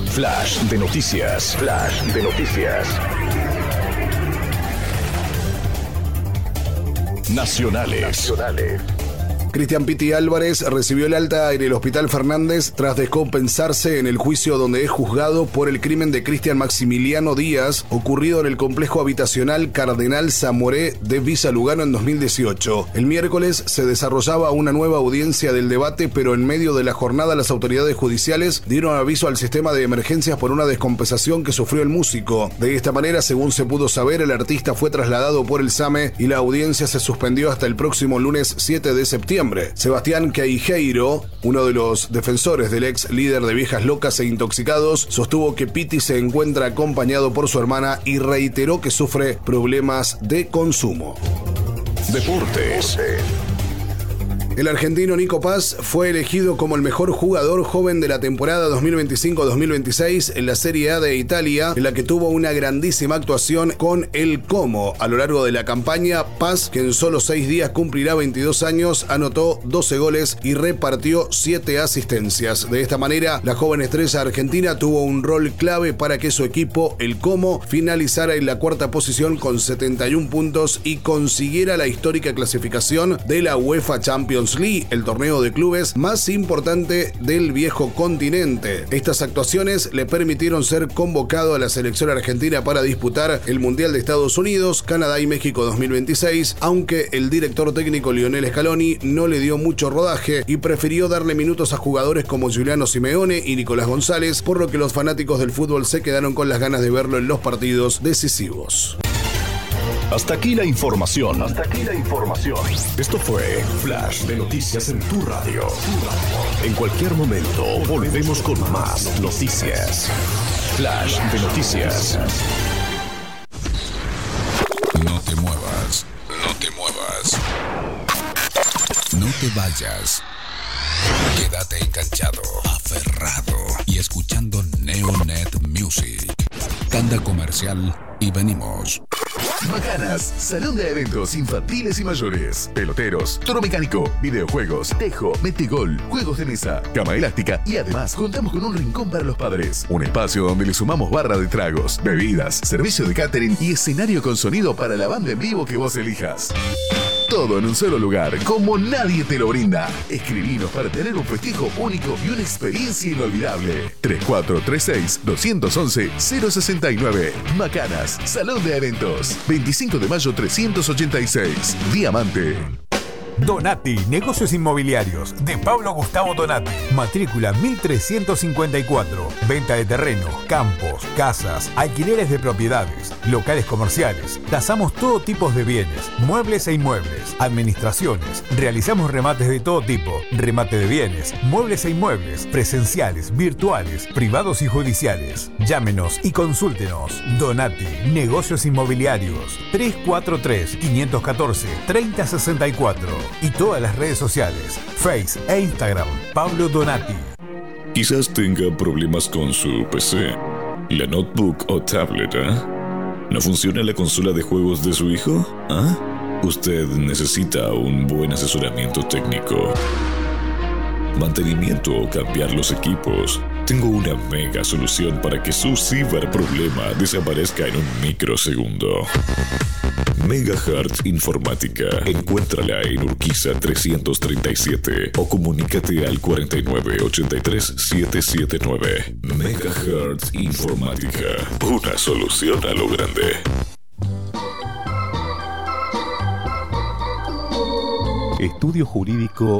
Flash de noticias. Flash de noticias. Nacionales. Cristian Piti Álvarez recibió el alta en el Hospital Fernández tras descompensarse en el juicio donde es juzgado por el crimen de Cristian Maximiliano Díaz, ocurrido en el complejo habitacional Cardenal Zamoré de Villa Lugano en 2018. El miércoles se desarrollaba una nueva audiencia del debate, pero en medio de la jornada las autoridades judiciales dieron aviso al sistema de emergencias por una descompensación que sufrió el músico. De esta manera, según se pudo saber, el artista fue trasladado por el SAME y la audiencia se suspendió hasta el próximo lunes 7 de septiembre. Sebastián Queijeiro, uno de los defensores del ex líder de Viejas Locas e Intoxicados, sostuvo que Piti se encuentra acompañado por su hermana y reiteró que sufre problemas de consumo. Deportes. El argentino Nico Paz fue elegido como el mejor jugador joven de la temporada 2025-2026 en la Serie A de Italia, en la que tuvo una grandísima actuación con el Como. A lo largo de la campaña, Paz, que en solo 6 días cumplirá 22 años, anotó 12 goles y repartió 7 asistencias. De esta manera, la joven estrella argentina tuvo un rol clave para que su equipo, el Como, finalizara en la cuarta posición con 71 puntos y consiguiera la histórica clasificación de la UEFA Champions League, el torneo de clubes más importante del viejo continente. Estas actuaciones le permitieron ser convocado a la selección argentina para disputar el Mundial de Estados Unidos, Canadá y México 2026, aunque el director técnico Lionel Scaloni no le dio mucho rodaje y prefirió darle minutos a jugadores como Giuliano Simeone y Nicolás González, por lo que los fanáticos del fútbol se quedaron con las ganas de verlo en los partidos decisivos. Hasta aquí la información. Esto fue Flash de Noticias en tu radio. En cualquier momento volvemos con más noticias. Flash de Noticias. No te muevas. No te vayas. Quédate enganchado, aferrado y escuchando Neonet Music. Tanda comercial y venimos. Macanas, salón de eventos infantiles y mayores, peloteros, toro mecánico, videojuegos, tejo, metegol, juegos de mesa, cama elástica y además contamos con un rincón para los padres. Un espacio donde le sumamos barra de tragos, bebidas, servicio de catering y escenario con sonido para la banda en vivo que vos elijas. Todo en un solo lugar, como nadie te lo brinda. Escribinos para tener un festejo único y una experiencia inolvidable. 3436-211-069. Macanas, Salón de Eventos. 25 de mayo 386. Diamante. Donati, negocios inmobiliarios, de Pablo Gustavo Donati. Matrícula 1354. Venta de terreno, campos, casas, alquileres de propiedades, locales comerciales. Tasamos todo tipo de bienes, muebles e inmuebles, administraciones. Realizamos remates de todo tipo, remate de bienes, muebles e inmuebles, presenciales, virtuales, privados y judiciales. Llámenos y consúltenos. Donati, negocios inmobiliarios. 343-514-3064. Y todas las redes sociales, Face e Instagram, Pablo Donati. Quizás tenga problemas con su PC, la notebook o tablet, ¿No funciona la consola de juegos de su hijo? Usted necesita un buen asesoramiento técnico, mantenimiento o cambiar los equipos. Tengo una mega solución para que su ciberproblema desaparezca en un microsegundo. Megahertz Informática. Encuéntrala en Urquiza 337 o comunícate al 4983-779. Megahertz Informática. Una solución a lo grande. Estudio Jurídico